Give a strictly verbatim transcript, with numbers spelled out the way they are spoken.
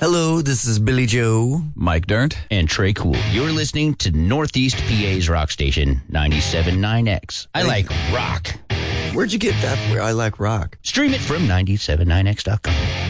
Hello, this is Billy Joe. Mike Dirnt. And Trey Cool. You're listening to Northeast P A's rock station, ninety-seven point nine X. I like rock. Where'd you get that? I like rock. Stream it from ninety seven nine X dot com.